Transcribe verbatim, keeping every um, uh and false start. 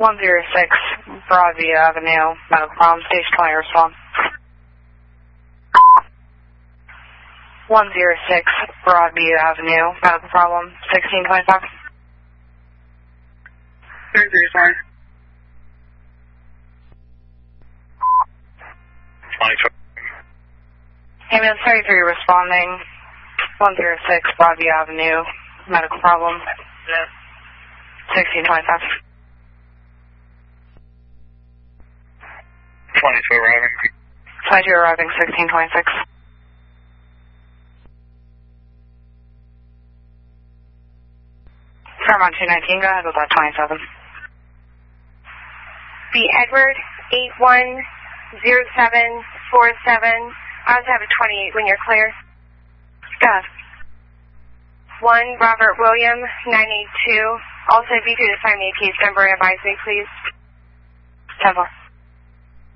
one zero six Broadview Avenue, medical problem, stage twenty, respond. one zero six Broadview Avenue, medical problem, sixteen twenty-five. three three five. twenty-five. Ambulance thirty-three responding, one zero six Broadview Avenue, medical problem, sixteen twenty-five. twenty-two arriving. twenty-two arriving, sixteen twenty-six. Fairmont two nineteen, go ahead with that twenty-seven. B. Edward, eight one zero seven four seven. I also have a twenty-eight when you're clear. Go ahead. one Robert William, nine eight two. Also, if you could assign me a case number and advise me, please. ten four.